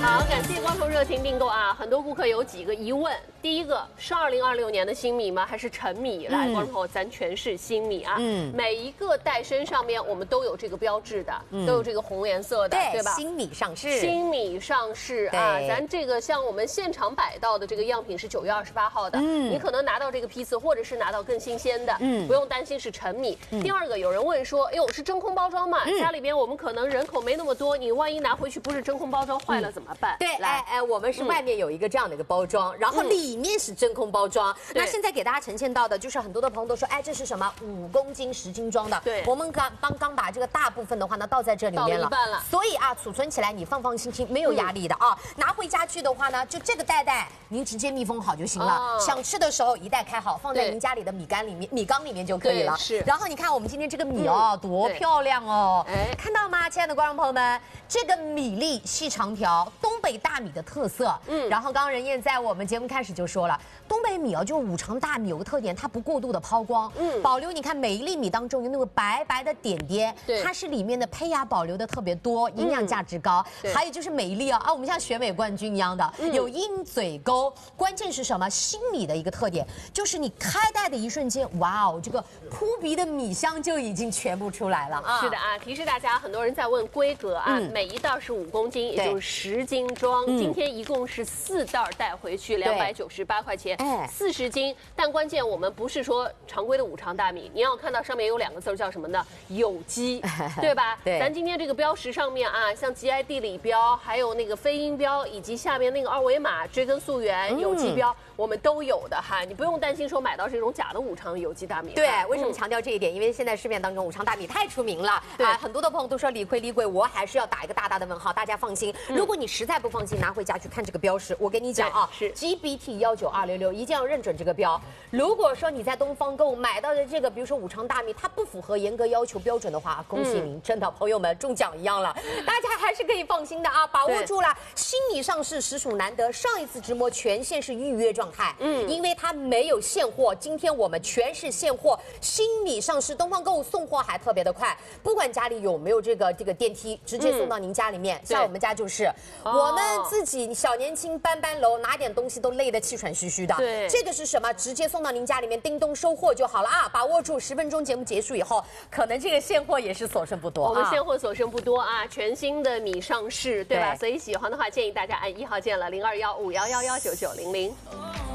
好，感谢光头热情订购啊！很多顾客有几个疑问，第一个是2026年的新米吗？还是陈米？来，光头咱全是新米啊！每一个袋身上面我们都有这个标志的，都有这个红颜色的，对吧？ 新米上市， 新米上市啊！咱这个像我们现场摆到的这个样品是9月28号的，你可能拿到这个批次，或者是拿到更新鲜的，不用担心是陈米。第二个，有人问说，哎呦，是真空包装吗？家里边我们可能人口没那么多，你万一拿回去不是真空包装坏了怎么办？ 对，我们是外面有一个这样的一个包装，然后里面是真空包装。那现在给大家呈现到的就是很多的朋友都说，哎，这是什么5公斤10斤装的？ 对， 我们刚把这个大部分的话呢倒在这里面了， 倒一半了。 所以啊，储存起来你放心，没有压力的啊。拿回家去的话呢，就这个袋您直接密封好就行了。想吃的时候一袋开好，放在您家里的米缸里面就可以了。 是。 然后你看我们今天这个米哦，多漂亮哦！哎，看到吗，亲爱的观众朋友们？这个米粒细长条，东北大米的特色。然后刚刚任燕在我们节目开始就说了，东北米就五常大米有个特点，它不过度的抛光，保留你看每一粒米当中有那个白白的点点，它是里面的胚芽保留的特别多，营养价值高。还有就是每一粒我们像选美冠军一样的，有鹰嘴沟。关键是什么？新米的一个特点就是你开袋的一瞬间，哇哦，这个扑鼻的米香就已经全部出来了啊！ 是的啊，提示大家，很多人在问规格啊，每一袋是5公斤，也就是10斤装。今天一共是4袋带回去，298块钱，40斤。但关键我们不是说常规的五常大米，你要看到上面有2个字叫什么呢？有机，对吧？对。咱今天这个标识上面啊，像 GI 地理标，还有那个非因标，以及下面那个2维码追根溯源有机标，我们都有的哈，你不用担心说买到这种假的五常有机大米。 对，为什么强调这一点？因为现在市面当中五常大米太出名了，很多的朋友都说理亏，我还是要打一个大大的问号。大家放心，如果你实在不放心，拿回家去看这个标识，我跟你讲啊，是 GBT19266，一定要认准这个标。如果说你在东方购买到的这个，比如说五常大米，它不符合严格要求标准的话，恭喜您，真的朋友们中奖一样了。大家还是可以放心的啊，把握住了。新米上市实属难得，上一次直播全线是预约状态，因为它没有现货，今天我们全是现货。新米上市，东方购物送货还特别的快，不管家里有没有这个电梯，直接送到您家里面。像我们家就是，我们自己小年轻搬楼，拿点东西都累得气喘吁吁的。对，这个是什么？直接送到您家里面，叮咚收货就好了啊！把握住，10分钟节目结束以后，可能这个现货也是所剩不多。 我们现货所剩不多啊，全新的米上市，对吧？所以喜欢的话，建议大家按1号键了，0215111990。